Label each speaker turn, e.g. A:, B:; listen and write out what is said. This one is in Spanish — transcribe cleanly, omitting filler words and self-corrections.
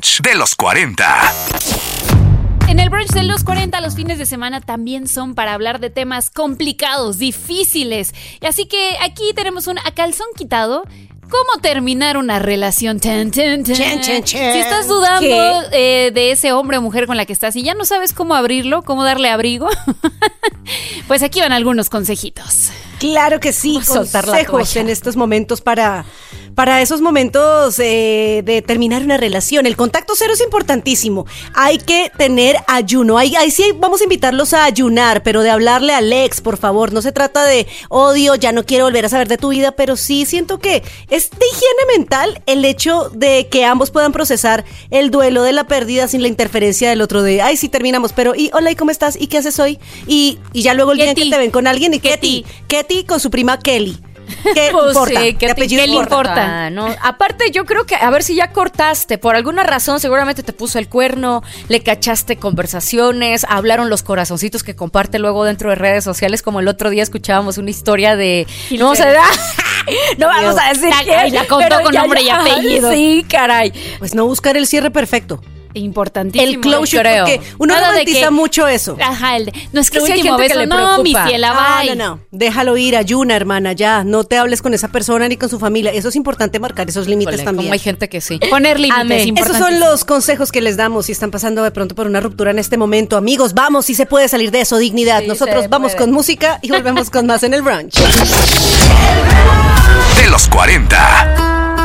A: brunch de los 40.
B: En el brunch de los 40, los fines de semana también son para hablar de temas complicados, difíciles. Así que aquí tenemos un a calzón quitado. ¿Cómo terminar una relación? Si estás dudando de ese hombre o mujer con la que estás y ya no sabes cómo abrirlo, cómo darle abrigo, pues aquí van algunos consejitos.
C: Claro que sí,
B: soltar la
C: consejos
B: toalla
C: en estos momentos para esos momentos de terminar una relación. El contacto cero es importantísimo. Hay que tener ayuno. Ahí sí vamos a invitarlos a ayunar, pero de hablarle al ex, por favor. No se trata de odio, ya no quiero volver a saber de tu vida, pero sí siento que es de higiene mental el hecho de que ambos puedan procesar el duelo de la pérdida sin la interferencia del otro de, ay, sí terminamos, pero y hola, ¿y cómo estás? ¿Y qué haces hoy? Y ya luego el día en que te ven con alguien y Ketty con su prima Kelly. ¿Qué importa?
B: ¿Qué le importa?
D: No, aparte yo creo que a ver si ya cortaste, por alguna razón seguramente te puso el cuerno, le cachaste conversaciones, hablaron los corazoncitos que comparte luego dentro de redes sociales, como el otro día escuchábamos una historia de no vamos a decir quién,
B: la contó con nombre y apellido.
D: Sí, caray.
C: Pues no buscar el cierre perfecto.
B: Importantísimo.
C: El closure,
D: creo.
C: Porque uno
B: Nada
C: romantiza mucho eso.
B: Ajá, no es que
D: Sí, hay
B: último
D: gente que
B: beso,
D: le
B: no, mi
D: preocupa.
B: ciela, bye.
C: No. Déjalo ir, ayuna, hermana, ya. No te hables con esa persona ni con su familia. Eso es importante marcar esos límites
D: Híjole,
C: también.
D: como hay gente que sí.
B: Poner límites,
D: Amén.
B: importante.
C: Esos son los consejos que les damos si están pasando de pronto por una ruptura en este momento. Amigos, vamos, si se puede salir de eso, dignidad.
D: Sí,
C: Nosotros
D: se
C: vamos
D: puede.
C: con música y volvemos con más en el brunch.
A: De los 40.